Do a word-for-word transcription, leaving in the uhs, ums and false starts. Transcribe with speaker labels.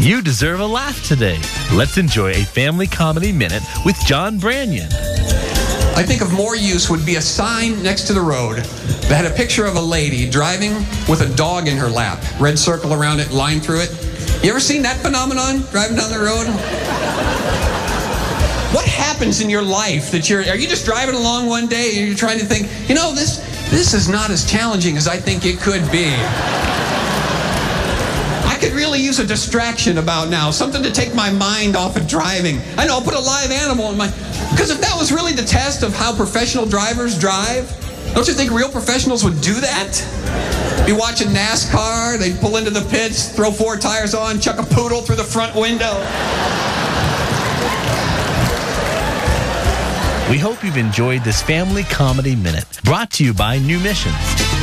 Speaker 1: You deserve a laugh today. Let's enjoy a family comedy minute with John Branyan.
Speaker 2: I think of more use would be a sign next to the road that had a picture of a lady driving with a dog in her lap. Red circle around it, line through it. You ever seen that phenomenon, driving down the road? What happens in your life that you're, are you just driving along one day and you're trying to think, you know, this, this is not as challenging as I think it could be. I could really use a distraction about now, something to take my mind off of driving. I know, I'll put a live animal in my... Because if that was really the test of how professional drivers drive, don't you think real professionals would do that? Be watching NASCAR, they'd pull into the pits, throw four tires on, chuck a poodle through the front window.
Speaker 1: We hope you've enjoyed this family comedy minute, brought to you by New Missions.